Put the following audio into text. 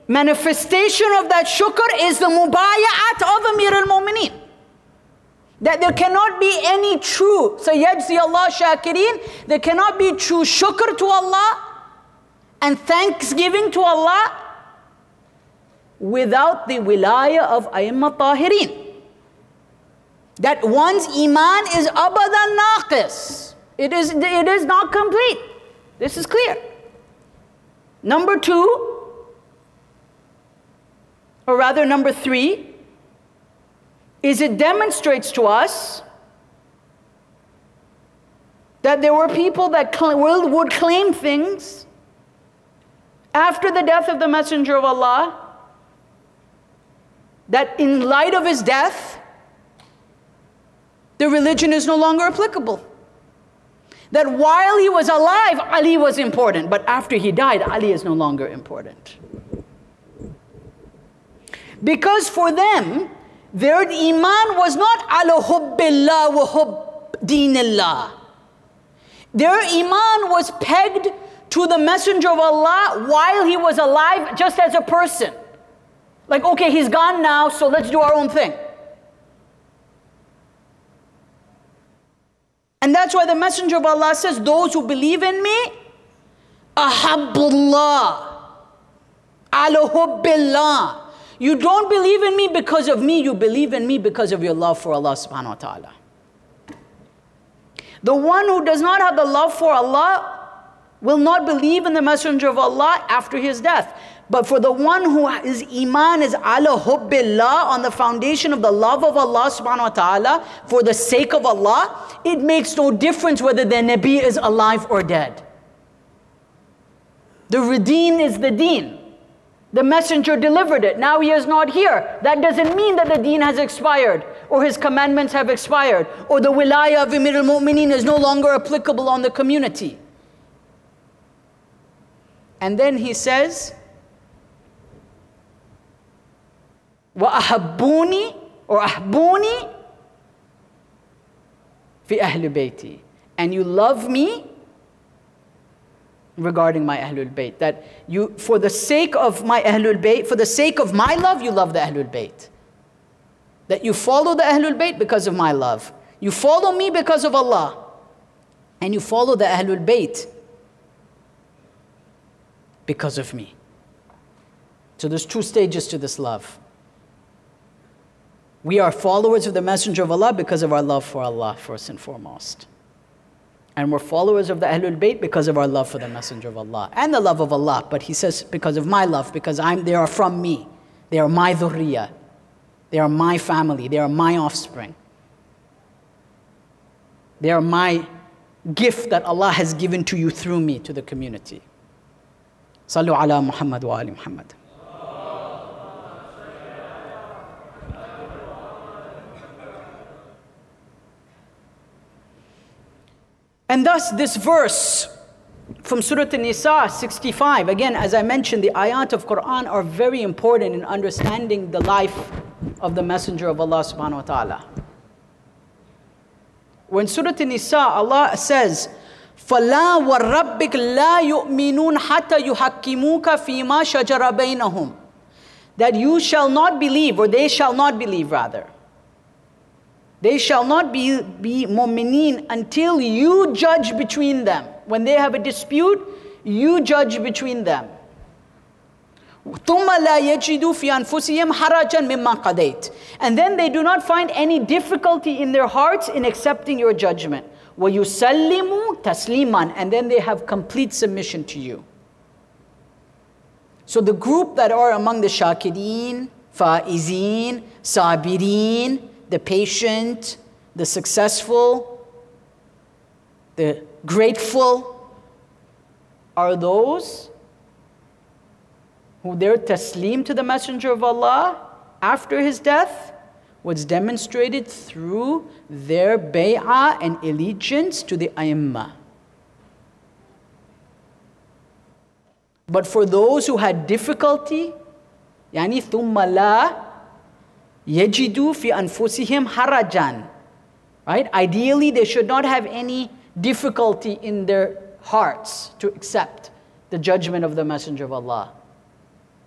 manifestation of that shukr is the mubaya'at of Amir al-Mu'mineen. That there cannot be any true, sayajzi Allah shakirin, there cannot be true shukr to Allah and thanksgiving to Allah without the wilayah of Aimma Tahirin. That one's iman is abadan naqis. It is not complete. This is clear. Number two, or rather number three, is it demonstrates to us that there were people that would claim things after the death of the Messenger of Allah, that in light of his death, the religion is no longer applicable. That while he was alive, Ali was important, but after he died, Ali is no longer important. Because for them, their iman was not ala hubbillah wa hubb dinillah. Their iman was pegged to the Messenger of Allah while he was alive, just as a person. Like, okay, he's gone now, so let's do our own thing. And that's why the Messenger of Allah says, those who believe in me, ahabbullah, ala hubbillah. You don't believe in me because of me, you believe in me because of your love for Allah subhanahu wa ta'ala. The one who does not have the love for Allah will not believe in the Messenger of Allah after his death. But for the one who his iman is ala hubbillah, on the foundation of the love of Allah subhanahu wa ta'ala, for the sake of Allah, it makes no difference whether the Nabi is alive or dead. The deen is the deen. The messenger delivered it. Now he is not here. That doesn't mean that the deen has expired, or his commandments have expired, or the wilayah of Amir al-Mu'mineen is no longer applicable on the community. And then he says, وَأَحَبُّونِي or أَحْبُونِي فِي أَهْلِ بَيْتِي. And you love me regarding my Ahlul Bayt. That you, for the sake of my Ahlul Bayt, for the sake of my love, you love the Ahlul Bayt. That you follow the Ahlul Bayt because of my love. You follow me because of Allah. And you follow the Ahlul Bayt because of me. So there's two stages to this love. We are followers of the Messenger of Allah because of our love for Allah, first and foremost. And we're followers of the Ahlul Bayt because of our love for the Messenger of Allah. And the love of Allah, but he says because of my love, because they are from me. They are my dhurriyyah. They are my family. They are my offspring. They are my gift that Allah has given to you through me to the community. Sallu ala Muhammad wa ali Muhammad. And thus this verse from Surah An-Nisa 65, again, as I mentioned, the ayat of Quran are very important in understanding the life of the Messenger of Allah subhanahu wa ta'ala. When Surah An-Nisa, Allah says, فَلَا وَرَبِّكَ لَا يُؤْمِنُونَ حَتَّى يُحَكِّمُوكَ فِي مَا شَجَرَ بَيْنَهُمْ. That you shall not believe, or they shall not believe rather. They shall not be mu'mineen until you judge between them. When they have a dispute, you judge between them. ثُمَّ لَا يَجِدُوا فِي أَنفُسِهِمْ حَرَجًا مِمَّا قَضَيْتَ. And then they do not find any difficulty in their hearts in accepting your judgment. وَيُسَلِّمُوا تَسْلِيمًا. And then they have complete submission to you. So the group that are among the shakirin, faizin, sabirin, the patient, the successful, the grateful, are those who their taslim to the Messenger of Allah after his death was demonstrated through their bay'ah and allegiance to the A'immah. But for those who had difficulty, yani ثُمَّ لَا يَجِدُوا فِي أَنفُسِهِمْ harajan. Right? Ideally, they should not have any difficulty in their hearts to accept the judgment of the Messenger of Allah.